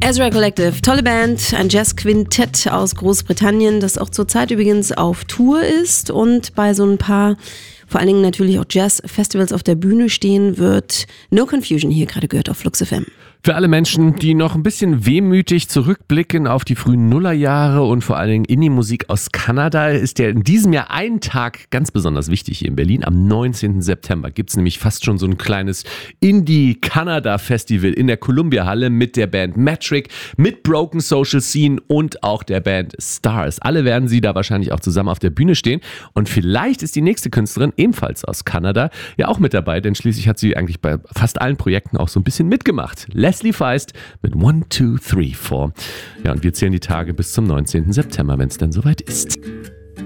Ezra Collective, tolle Band, ein Jazz-Quintett aus Großbritannien, das auch zurzeit übrigens auf Tour ist und bei so ein paar, vor allen Dingen natürlich auch Jazz-Festivals auf der Bühne stehen wird. No Confusion hier gerade gehört auf Flux FM. Für alle Menschen, die noch ein bisschen wehmütig zurückblicken auf die frühen Nullerjahre und vor allen Dingen Indie-Musik aus Kanada, ist ja in diesem Jahr ein Tag ganz besonders wichtig hier in Berlin. Am 19. September gibt es nämlich fast schon so ein kleines Indie-Kanada-Festival in der Columbia-Halle mit der Band Metric, mit Broken Social Scene und auch der Band Stars. Alle werden sie da wahrscheinlich auch zusammen auf der Bühne stehen. Und vielleicht ist die nächste Künstlerin ebenfalls aus Kanada ja auch mit dabei, denn schließlich hat sie eigentlich bei fast allen Projekten auch so ein bisschen mitgemacht. Leslie Feist mit 1, 2, 3, 4. Ja, und wir zählen die Tage bis zum 19. September, wenn es dann soweit ist.